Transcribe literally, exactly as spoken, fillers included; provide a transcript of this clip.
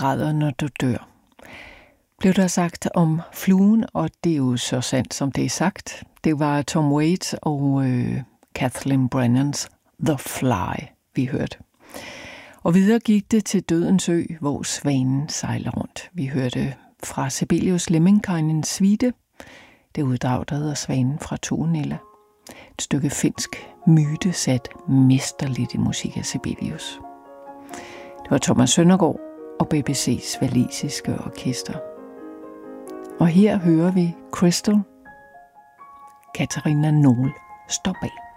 græder, når du dør, blev der sagt om fluen, og det er jo så sandt, som det er sagt. Det var Tom Waits og øh, Kathleen Brennans The Fly, vi hørte. Og videre gik det til Dødens Ø, hvor svanen sejler rundt. Vi hørte fra Sibelius Lemminkainens suite, det uddrag, der hedder Svanen fra Tuonela. Et stykke finsk myte sat mesterligt i musik af Sibelius. Det var Thomas Søndergaard og B B C's walisiske orkester. Og her hører vi Crystal. Katarina Nohl står bag.